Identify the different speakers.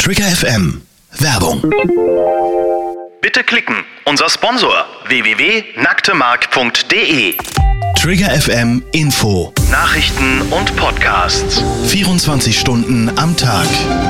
Speaker 1: Trigger FM Werbung.
Speaker 2: Bitte klicken. Unser Sponsor www.nacktemark.de.
Speaker 1: Trigger FM Info.
Speaker 2: Nachrichten und Podcasts.
Speaker 1: 24 Stunden am Tag.